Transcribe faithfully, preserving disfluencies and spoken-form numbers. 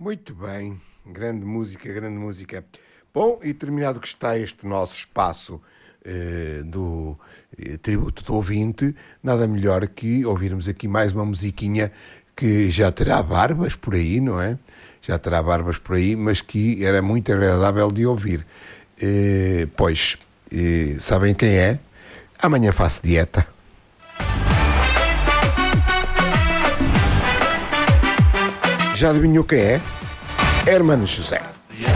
Muito bem, grande música, grande música. Bom, e terminado que está este nosso espaço eh, do eh, tributo do ouvinte, nada melhor que ouvirmos aqui mais uma musiquinha que já terá barbas por aí, não é? Já terá barbas por aí, mas que era muito agradável de ouvir. Eh, pois, eh, sabem quem é? Amanhã faço dieta. Já adivinhou quem é? Hermano José.